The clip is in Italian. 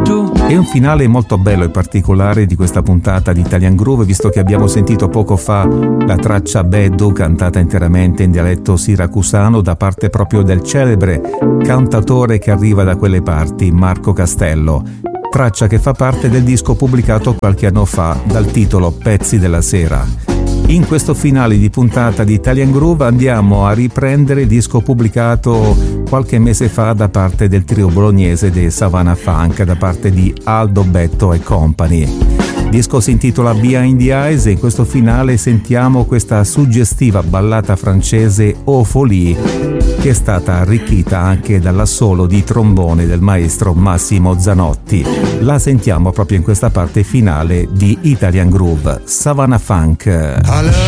È un finale molto bello e particolare di questa puntata di Italian Groove, visto che abbiamo sentito poco fa la traccia Beddu cantata interamente in dialetto siracusano da parte proprio del celebre cantatore che arriva da quelle parti, Marco Castello. Traccia che fa parte del disco pubblicato qualche anno fa dal titolo Pezzi della Sera. In questo finale di puntata di Italian Groove andiamo a riprendere il disco pubblicato qualche mese fa da parte del trio bolognese dei Savannah Funk, da parte di Aldo Betto e Company. Il disco si intitola Behind the Eyes e in questo finale sentiamo questa suggestiva ballata francese O Folie, che è stata arricchita anche dall'assolo di trombone del maestro Massimo Zanotti. La sentiamo proprio in questa parte finale di Italian Groove. Savannah Funk.